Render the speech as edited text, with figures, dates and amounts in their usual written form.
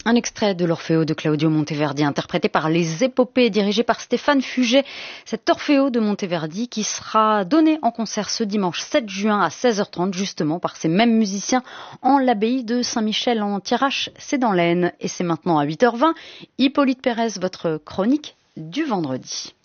Un extrait de l'Orfeo de Claudio Monteverdi, interprété par les Épopées, dirigé par Stéphane Fuget. Cet Orfeo de Monteverdi qui sera donné en concert ce dimanche 7 juin à 16h30, justement par ces mêmes musiciens en l'abbaye de Saint-Michel en Thiérache, c'est dans l'Aisne. Et c'est maintenant à 8h20. Hippolyte Pérez, votre chronique du vendredi.